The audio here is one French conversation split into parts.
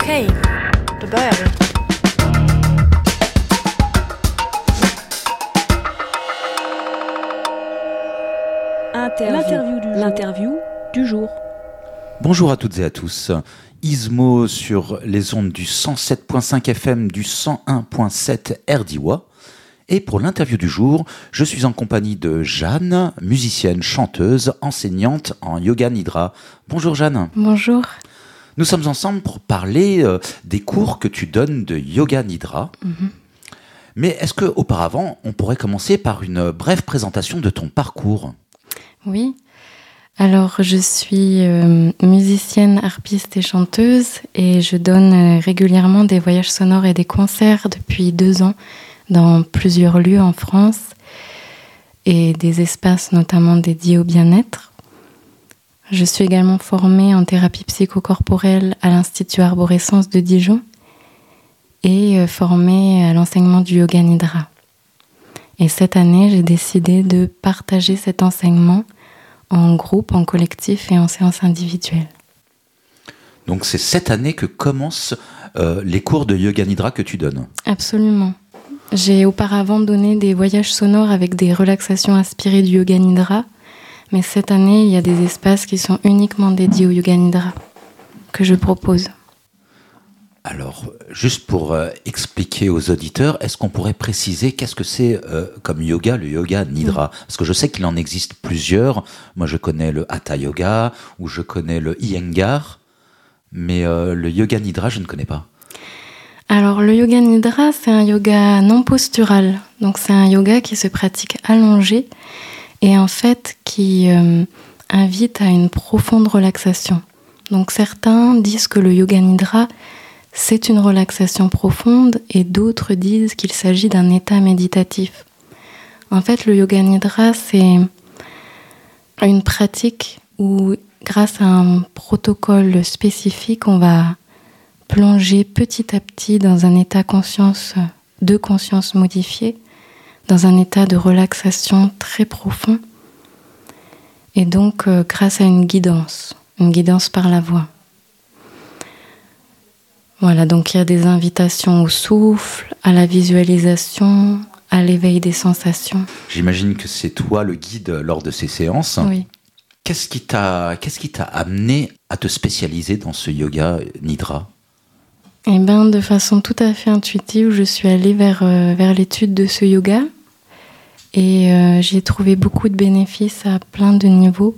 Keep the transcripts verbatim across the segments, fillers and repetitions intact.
Okej, då börjar vi. L'interview du, L'interview du jour. Bonjour à toutes et à tous. Ismo sur les ondes du cent sept virgule cinq F M, du cent un virgule sept R D I W A. Et pour l'interview du jour, je suis en compagnie de Jeanne, musicienne, chanteuse, enseignante en yoga nidra. Bonjour Jeanne. Bonjour. Nous sommes ensemble pour parler euh, des cours que tu donnes de yoga nidra. Mm-hmm. Mais est-ce qu'auparavant, on pourrait commencer par une brève présentation de ton parcours ? Oui. Alors, je suis euh, musicienne, harpiste et chanteuse et je donne euh, régulièrement des voyages sonores et des concerts depuis deux ans dans plusieurs lieux en France et des espaces notamment dédiés au bien-être. Je suis également formée en thérapie psychocorporelle à l'Institut Arborescence de Dijon et euh, formée à l'enseignement du yoga nidra. Et cette année, j'ai décidé de partager cet enseignement en groupe, en collectif et en séance individuelle. Donc c'est cette année que commencent euh, les cours de yoga nidra que tu donnes ? Absolument. J'ai auparavant donné des voyages sonores avec des relaxations inspirées du yoga nidra, mais cette année, il y a des espaces qui sont uniquement dédiés au yoga nidra que je propose. Alors, juste pour euh, expliquer aux auditeurs, est-ce qu'on pourrait préciser qu'est-ce que c'est euh, comme yoga, le yoga nidra ? Parce que je sais qu'il en existe plusieurs. Moi, je connais le hatha yoga ou je connais le iyengar, mais euh, le yoga nidra, je ne connais pas. Alors, le yoga nidra, c'est un yoga non postural. Donc, c'est un yoga qui se pratique allongé et en fait qui euh, invite à une profonde relaxation. Donc, certains disent que le yoga nidra c'est une relaxation profonde et d'autres disent qu'il s'agit d'un état méditatif. En fait, le yoga nidra, c'est une pratique où, grâce à un protocole spécifique, on va plonger petit à petit dans un état conscience, de conscience modifié, dans un état de relaxation très profond, et donc euh, grâce à une guidance, une guidance par la voix. Voilà, donc il y a des invitations au souffle, à la visualisation, à l'éveil des sensations. J'imagine que c'est toi le guide lors de ces séances. Oui. Qu'est-ce qui t'a, qu'est-ce qui t'a amené à te spécialiser dans ce yoga nidra ? Eh bien, de façon tout à fait intuitive, je suis allée vers, euh, vers l'étude de ce yoga et euh, j'ai trouvé beaucoup de bénéfices à plein de niveaux.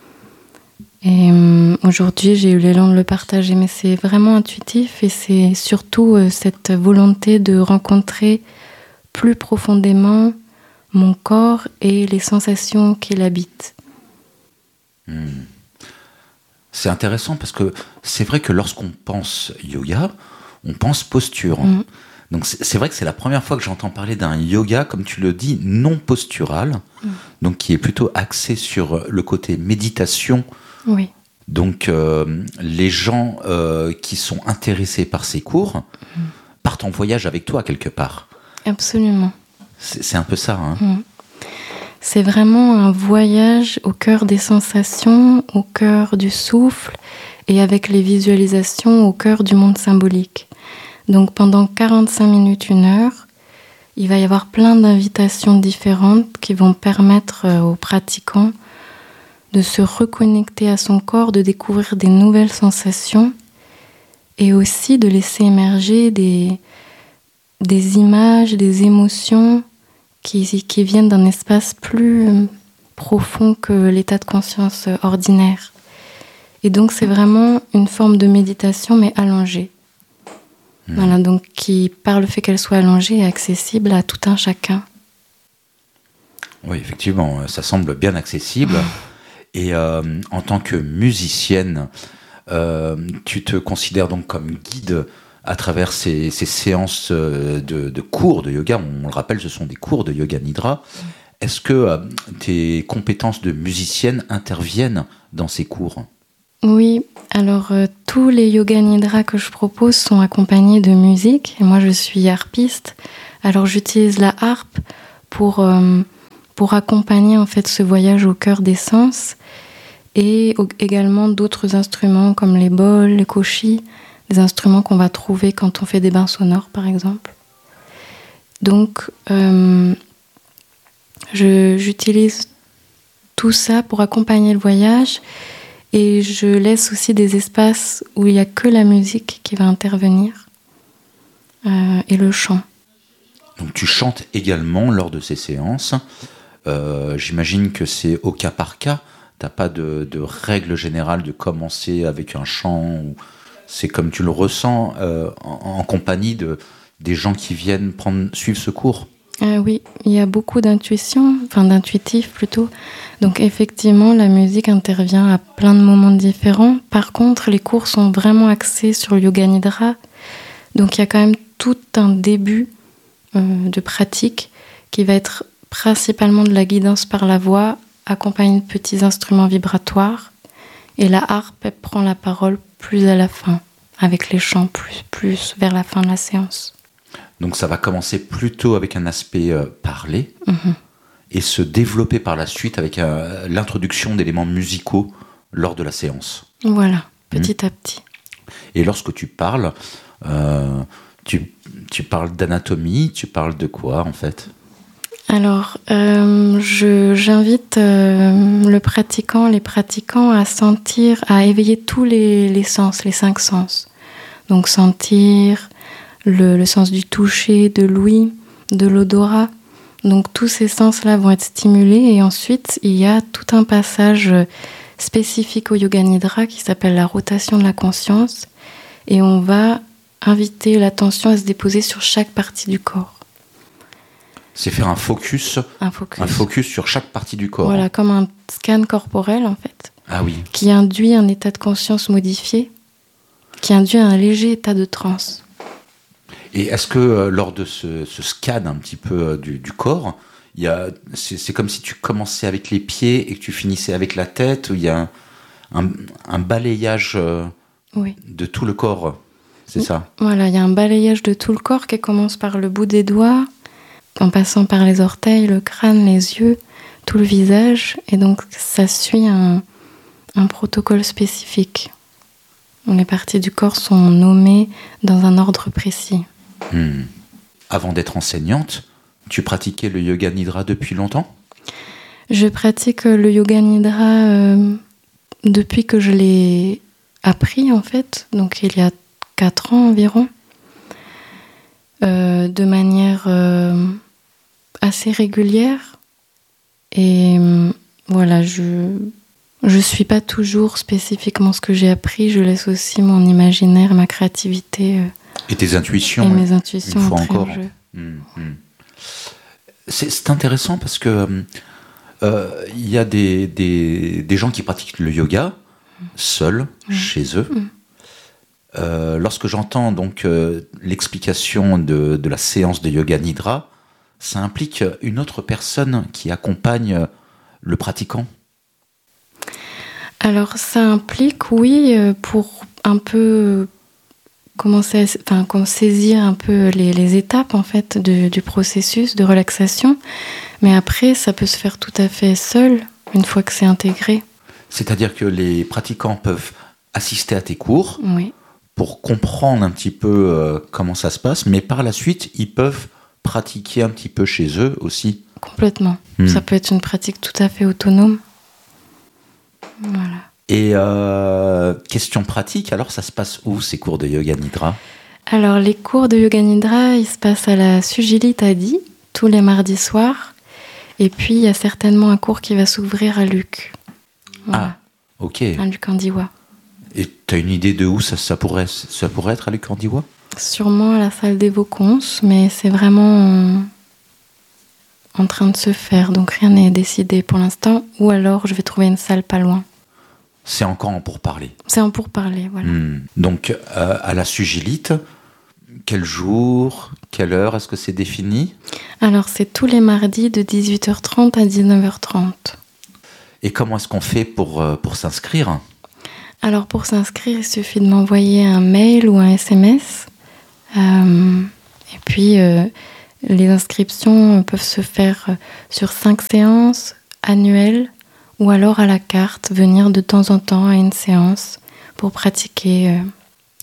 Et euh, aujourd'hui, j'ai eu l'élan de le partager, mais c'est vraiment intuitif et c'est surtout euh, cette volonté de rencontrer plus profondément mon corps et les sensations qui l'habitent. Hmm. C'est intéressant parce que c'est vrai que lorsqu'on pense yoga, on pense posture. Mmh. Donc c'est, c'est vrai que c'est la première fois que j'entends parler d'un yoga, comme tu le dis, non postural, mmh. donc qui est plutôt axé sur le côté méditation. Oui. Donc, euh, les gens euh, qui sont intéressés par ces cours mmh. partent en voyage avec toi quelque part. Absolument. C'est, c'est un peu ça. Hein. Mmh. C'est vraiment un voyage au cœur des sensations, au cœur du souffle et avec les visualisations au cœur du monde symbolique. Donc, pendant quarante-cinq minutes, une heure, il va y avoir plein d'invitations différentes qui vont permettre aux pratiquants de se reconnecter à son corps, de découvrir des nouvelles sensations et aussi de laisser émerger des, des images, des émotions qui, qui viennent d'un espace plus profond que l'état de conscience ordinaire. Et donc c'est vraiment une forme de méditation mais allongée. Mmh. Voilà, donc qui, par le fait qu'elle soit allongée, est accessible à tout un chacun. Oui, effectivement, ça semble bien accessible. Et euh, en tant que musicienne, euh, tu te considères donc comme guide à travers ces, ces séances de, de cours de yoga. On, on le rappelle, ce sont des cours de yoga nidra. Est-ce que euh, tes compétences de musicienne interviennent dans ces cours ? Oui, alors euh, tous les yoga nidra que je propose sont accompagnés de musique. Et moi, je suis harpiste. Alors, j'utilise la harpe pour... Euh, pour accompagner en fait ce voyage au cœur des sens et également d'autres instruments comme les bols, les koshi, des instruments qu'on va trouver quand on fait des bains sonores, par exemple. Donc, euh, je, j'utilise tout ça pour accompagner le voyage et je laisse aussi des espaces où il n'y a que la musique qui va intervenir euh, et le chant. Donc tu chantes également lors de ces séances. Euh, j'imagine que c'est au cas par cas. T'as pas de, de règle générale de commencer avec un chant. Ou c'est comme tu le ressens euh, en, en compagnie de, des gens qui viennent prendre, suivre ce cours. Euh, oui, il y a beaucoup d'intuition, enfin d'intuitif plutôt. Donc effectivement, la musique intervient à plein de moments différents. Par contre, les cours sont vraiment axés sur le yoga nidra. Donc il y a quand même tout un début euh, de pratique qui va être principalement de la guidance par la voix, accompagné de petits instruments vibratoires. Et la harpe, elle prend la parole plus à la fin, avec les chants plus, plus vers la fin de la séance. Donc ça va commencer plutôt avec un aspect euh, parlé Mm-hmm. et se développer par la suite avec euh, l'introduction d'éléments musicaux lors de la séance. Voilà, petit mmh. à petit. Et lorsque tu parles, euh, tu, tu parles d'anatomie, tu parles de quoi en fait ? Alors, euh, je, j'invite euh, le pratiquant, les pratiquants à sentir, à éveiller tous les, les sens, les cinq sens. Donc sentir le, le sens du toucher, de l'ouïe, de l'odorat. Donc tous ces sens-là vont être stimulés et ensuite il y a tout un passage spécifique au Yoga Nidra qui s'appelle la rotation de la conscience et on va inviter l'attention à se déposer sur chaque partie du corps. C'est faire un focus, un focus, un focus sur chaque partie du corps. Voilà, comme un scan corporel en fait. Ah oui. Qui induit un état de conscience modifié, qui induit un léger état de transe. Et est-ce que euh, lors de ce, ce scan un petit peu euh, du, du corps, il y a, c'est, c'est comme si tu commençais avec les pieds et que tu finissais avec la tête, où il y a un, un, un balayage euh, oui. de tout le corps, c'est oui. ça ? Voilà, il y a un balayage de tout le corps qui commence par le bout des doigts, en passant par les orteils, le crâne, les yeux, tout le visage. Et donc, ça suit un, un protocole spécifique. Les parties du corps sont nommées dans un ordre précis. Hmm. Avant d'être enseignante, tu pratiquais le yoga nidra depuis longtemps ? Je pratique le yoga nidra euh, depuis que je l'ai appris, en fait. Donc, il y a quatre ans environ. Euh, de manière... Euh, assez régulière et euh, voilà, je je suis pas toujours spécifiquement ce que j'ai appris, je laisse aussi mon imaginaire, ma créativité euh, et tes intuitions et mes intuitions une fois entrer encore. en jeu. Mmh, mmh. C'est, c'est intéressant parce que il euh, y a des, des des gens qui pratiquent le yoga mmh. seuls mmh. chez eux. Mmh. Euh, lorsque j'entends donc euh, l'explication de de la séance de yoga nidra, ça implique une autre personne qui accompagne le pratiquant ? Alors, ça implique, oui, pour un peu commencer à, enfin, saisir un peu les, les étapes, en fait, de, du processus de relaxation. Mais après, ça peut se faire tout à fait seul, une fois que c'est intégré. C'est-à-dire que les pratiquants peuvent assister à tes cours oui. pour comprendre un petit peu euh, comment ça se passe, mais par la suite, ils peuvent pratiquer un petit peu chez eux aussi. Complètement. Mmh. Ça peut être une pratique tout à fait autonome. Voilà. Et euh, question pratique, alors ça se passe où ces cours de Yoga Nidra ? Alors les cours de Yoga Nidra, ils se passent à la Sujili Tadi, tous les mardis soirs. Et puis il y a certainement un cours qui va s'ouvrir à Luc. Voilà. Ah, ok. À Luc Andiwa. Et tu as une idée de où ça, ça, pourrait, ça pourrait être à Luc Andiwa ? Sûrement à la salle des Vauconces, mais c'est vraiment en, en train de se faire, donc rien n'est décidé pour l'instant. Ou alors je vais trouver une salle pas loin. C'est encore en pourparlers. C'est en pourparlers, voilà. Mmh. Donc euh, à la Sugilite, quel jour, quelle heure, est-ce que c'est défini ? Alors c'est tous les mardis de dix-huit heures trente à dix-neuf heures trente. Et comment est-ce qu'on fait pour, euh, pour s'inscrire ? Alors pour s'inscrire, il suffit de m'envoyer un mail ou un S M S. Euh, et puis, euh, les inscriptions peuvent se faire sur cinq séances annuelles ou alors à la carte, venir de temps en temps à une séance pour pratiquer euh,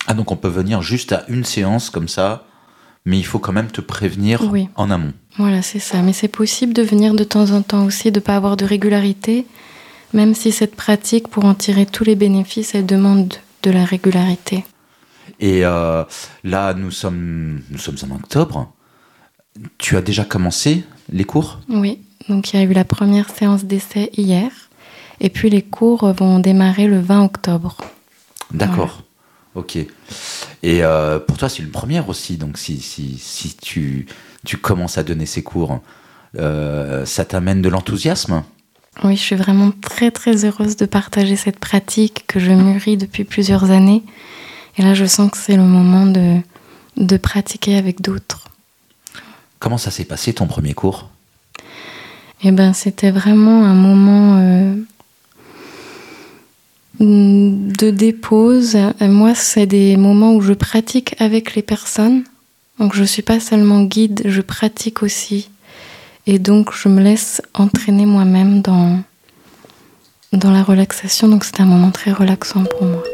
Ah, donc on peut venir juste à une séance comme ça, mais il faut quand même te prévenir oui. en amont. Voilà, c'est ça. Mais c'est possible de venir de temps en temps aussi, de ne pas avoir de régularité, même si cette pratique, pour en tirer tous les bénéfices, elle demande de la régularité. Et euh, là, nous sommes, nous sommes en octobre. Tu as déjà commencé les cours ? Oui, donc il y a eu la première séance d'essai hier, et puis les cours vont démarrer le vingt octobre. D'accord, voilà. Ok. Et euh, pour toi, c'est une première aussi, donc si, si, si tu, tu commences à donner ces cours, euh, ça t'amène de l'enthousiasme ? Oui, je suis vraiment très très heureuse de partager cette pratique que je mûris depuis plusieurs années. Et là, je sens que c'est le moment de, de pratiquer avec d'autres. Comment ça s'est passé, ton premier cours ? Eh ben, c'était vraiment un moment euh, de dépose. Moi, c'est des moments où je pratique avec les personnes. Donc, je ne suis pas seulement guide, je pratique aussi. Et donc, je me laisse entraîner moi-même dans, dans la relaxation. Donc, c'était un moment très relaxant pour moi.